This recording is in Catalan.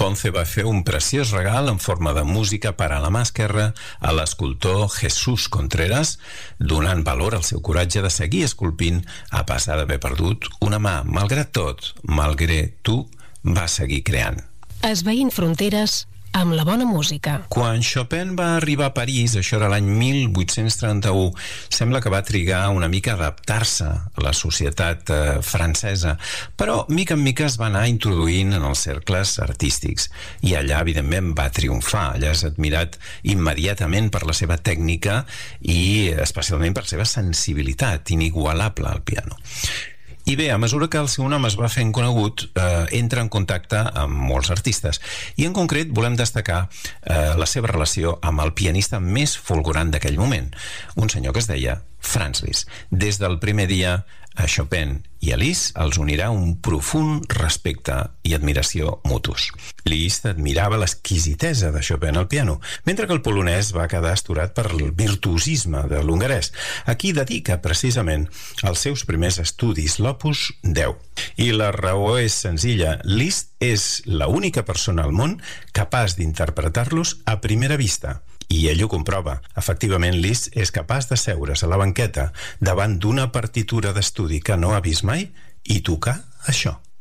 Ponce va fer un preciós regal en forma de música per a la mà esquerra a l'escultor Jesús Contreras, donant valor al seu coratge de seguir esculpint a pesar d'haver perdut una mà. Malgrat tot, malgrat tu, va seguir creant. Esvaint fronteres amb la bona música. Quan Chopin va arribar a París, això era l'any 1831, sembla que va trigar una mica a adaptar-se a la societat francesa, però mica en mica es va anar introduint en els cercles artístics i allà, evidentment, va triomfar. Allà és admirat immediatament per la seva tècnica i especialment per la seva sensibilitat inigualable al piano. I bé, a mesura que el seu nom es va fent conegut, entra en contacte amb molts artistes. I en concret volem destacar la seva relació amb el pianista més fulgurant d'aquell moment, un senyor que es deia Franz Liszt. Des del primer dia, a Chopin i a Liszt els unirà un profund respecte i admiració mutus. Liszt admirava l'exquisitesa de Chopin al piano, mentre que el polonès va quedar asturat per el virtuosisme de l'hongarès. Aquí dedica precisament els seus primers estudis, l'Opus 10. I la raó és senzilla. Liszt és l'única persona al món capaç d'interpretar-los a primera vista. I ell ho comprova. Efectivament, Liszt és capaç de seure's a la banqueta davant d'una partitura d'estudi que no ha vist mai i tocar això.